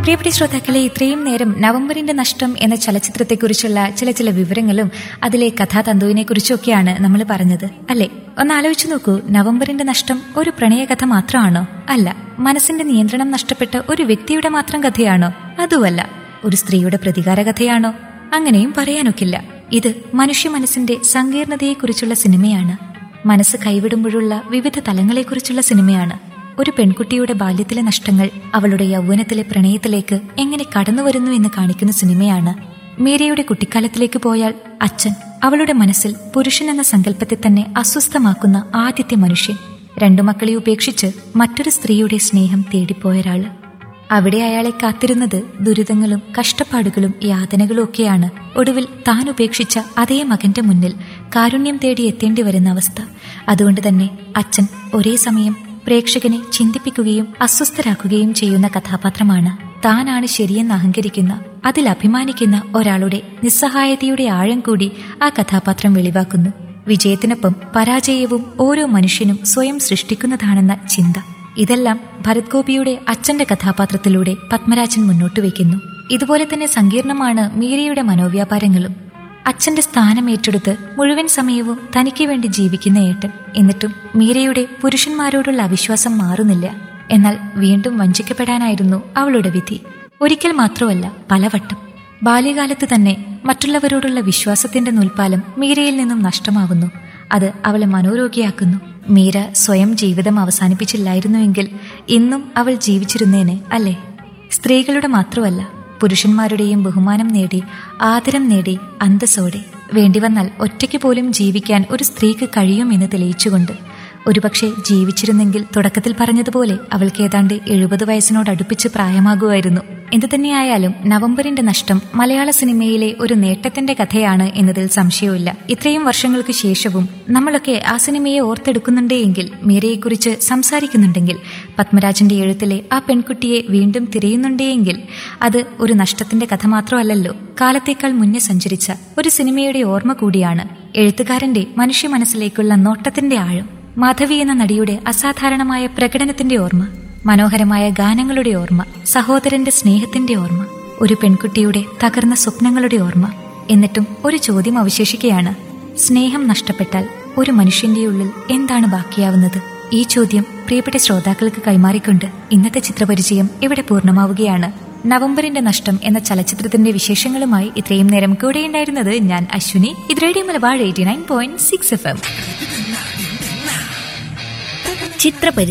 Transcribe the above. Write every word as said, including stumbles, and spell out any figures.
പ്രിയപ്പെട്ട ശ്രോതാക്കളെ, ഇത്രയും നേരം നവംബറിന്റെ നഷ്ടം എന്ന ചലച്ചിത്രത്തെക്കുറിച്ചുള്ള ചില ചില വിവരങ്ങളും അതിലെ കഥാതന്തുവിനെ കുറിച്ചൊക്കെയാണ് നമ്മൾ പറഞ്ഞത്, അല്ലെ? ഒന്ന് ആലോചിച്ചു നോക്കൂ, നവംബറിന്റെ നഷ്ടം ഒരു പ്രണയകഥ മാത്രമാണോ? അല്ല. മനസ്സിന്റെ നിയന്ത്രണം നഷ്ടപ്പെട്ട ഒരു വ്യക്തിയുടെ മാത്രം കഥയാണോ? അതുമല്ല. ഒരു സ്ത്രീയുടെ പ്രതികാര കഥയാണോ? അങ്ങനെയും പറയാനൊക്കില്ല. ഇത് മനുഷ്യ മനസ്സിന്റെ സങ്കീർണതയെക്കുറിച്ചുള്ള സിനിമയാണ്. മനസ്സ് കൈവിടുമ്പോഴുള്ള വിവിധ തലങ്ങളെക്കുറിച്ചുള്ള സിനിമയാണ്. ഒരു പെൺകുട്ടിയുടെ ബാല്യത്തിലെ നഷ്ടങ്ങൾ അവളുടെ യൗവനത്തിലെ പ്രണയത്തിലേക്ക് എങ്ങനെ കടന്നുവരുന്നു എന്ന് കാണിക്കുന്ന സിനിമയാണ്. മീരയുടെ കുട്ടിക്കാലത്തിലേക്ക് പോയാൽ അച്ഛൻ അവളുടെ മനസ്സിൽ പുരുഷൻ എന്ന സങ്കല്പത്തെ തന്നെ അസ്വസ്ഥമാക്കുന്ന ആദ്യത്തെ മനുഷ്യൻ. രണ്ടു മക്കളെ ഉപേക്ഷിച്ച് മറ്റൊരു സ്ത്രീയുടെ സ്നേഹം തേടിപ്പോയൊരാള്. അവിടെ അയാളെ കാത്തിരുന്നത് ദുരിതങ്ങളും കഷ്ടപ്പാടുകളും യാതനകളും ഒക്കെയാണ്. ഒടുവിൽ താൻ ഉപേക്ഷിച്ച അതേ മകന്റെ മുന്നിൽ കാരുണ്യം തേടി എത്തേണ്ടി വരുന്ന അവസ്ഥ. അതുകൊണ്ട് തന്നെ അച്ഛൻ ഒരേ സമയം പ്രേക്ഷകനെ ചിന്തിപ്പിക്കുകയും അസ്വസ്ഥരാക്കുകയും ചെയ്യുന്ന കഥാപാത്രമാണ്. താനാണ് ശരിയെന്ന് അഹങ്കരിക്കുന്ന, അതിൽ അഭിമാനിക്കുന്ന ഒരാളുടെ നിസ്സഹായതയുടെ ആഴം കൂടി ആ കഥാപാത്രം വെളിവാക്കുന്നു. വിജയത്തിനൊപ്പം പരാജയവും ഓരോ മനുഷ്യനും സ്വയം സൃഷ്ടിക്കുന്നതാണെന്ന ചിന്ത. ഇതെല്ലാം ഭരത് ഗോപിയുടെ അച്ഛന്റെ കഥാപാത്രത്തിലൂടെ പത്മരാജൻ മുന്നോട്ട് വയ്ക്കുന്നു. ഇതുപോലെ തന്നെ സങ്കീർണമാണ് മീരയുടെ മനോവ്യാപാരങ്ങളും. അച്ഛന്റെ സ്ഥാനം ഏറ്റെടുത്ത് മുഴുവൻ സമയവും തനിക്ക് വേണ്ടി ജീവിക്കുന്ന ഏട്ടൻ. എന്നിട്ടും മീരയുടെ പുരുഷന്മാരോടുള്ള അവിശ്വാസം മാറുന്നില്ല. എന്നാൽ വീണ്ടും വഞ്ചിക്കപ്പെടാനായിരുന്നു അവളുടെ വിധി. ഒരിക്കൽ മാത്രമല്ല, പലവട്ടം. ബാല്യകാലത്ത് തന്നെ മറ്റുള്ളവരോടുള്ള വിശ്വാസത്തിന്റെ നൂൽപ്പാലം മീരയിൽ നിന്നും നഷ്ടമാവുന്നു. അത് അവളെ മനോരോഗിയാക്കുന്നു. മീര സ്വയം ജീവിതം അവസാനിപ്പിച്ചില്ലായിരുന്നുവെങ്കിൽ ഇന്നും അവൾ ജീവിച്ചിരുന്നേനെ, അല്ലേ? സ്ത്രീകളുടെ മാത്രമല്ല, പുരുഷന്മാരുടെയും ബഹുമാനം നേടി, ആദരം നേടി, അന്തസ്സോടെ, വേണ്ടിവന്നാൽ ഒറ്റയ്ക്ക് പോലും ജീവിക്കാൻ ഒരു സ്ത്രീക്ക് കഴിയുമെന്ന് തെളിയിച്ചുകൊണ്ട്. ഒരുപക്ഷെ ജീവിച്ചിരുന്നെങ്കിൽ തുടക്കത്തിൽ പറഞ്ഞതുപോലെ അവൾക്ക് ഏതാണ്ട് എഴുപത് വയസ്സിനോടടുപ്പിച്ച് പ്രായമാകുമായിരുന്നു. എന്തു തന്നെയായാലും നവംബറിന്റെ നഷ്ടം മലയാള സിനിമയിലെ ഒരു നേട്ടത്തിന്റെ കഥയാണ് എന്നതിൽ സംശയമില്ല. ഇത്രയും വർഷങ്ങൾക്ക് ശേഷവും നമ്മളൊക്കെ ആ സിനിമയെ ഓർത്തെടുക്കുന്നുണ്ടെങ്കിൽ, മീരയെക്കുറിച്ച് സംസാരിക്കുന്നുണ്ടെങ്കിൽ, പത്മരാജന്റെ എഴുത്തിലെ ആ പെൺകുട്ടിയെ വീണ്ടും തിരയുന്നുണ്ടെങ്കിൽ, അത് ഒരു നഷ്ടത്തിന്റെ കഥ മാത്രമല്ലല്ലോ, കാലത്തേക്കാൾ മുന്നേ സഞ്ചരിച്ച ഒരു സിനിമയുടെ ഓർമ്മ കൂടിയാണ്. എഴുത്തുകാരന്റെ മനുഷ്യ മനസ്സിലേക്കുള്ള നോട്ടത്തിന്റെ ആഴം, മാധവി എന്ന നടിയുടെ അസാധാരണമായ പ്രകടനത്തിന്റെ ഓർമ്മ, മനോഹരമായ ഗാനങ്ങളുടെ ഓർമ്മ, സഹോദരന്റെ സ്നേഹത്തിന്റെ ഓർമ്മ, ഒരു പെൺകുട്ടിയുടെ തകർന്ന സ്വപ്നങ്ങളുടെ ഓർമ്മ. എന്നിട്ടും ഒരു ചോദ്യം അവശേഷിക്കുകയാണ്: സ്നേഹം നഷ്ടപ്പെട്ടാൽ ഒരു മനുഷ്യന്റെ ഉള്ളിൽ എന്താണ് ബാക്കിയാവുന്നത്? ഈ ചോദ്യം പ്രിയപ്പെട്ട ശ്രോതാക്കൾക്ക് കൈമാറിക്കൊണ്ട് ഇന്നത്തെ ചിത്രപരിചയം ഇവിടെ പൂർണ്ണമാവുകയാണ്. നവംബറിന്റെ നഷ്ടം എന്ന ചലച്ചിത്രത്തിന്റെ വിശേഷങ്ങളുമായി ഇത്രയും നേരം കൂടെയുണ്ടായിരുന്നത് ഞാൻ അശ്വിനി. ഇത് radio Malabar eighty nine point six F M. ചിത്രപരിചയം.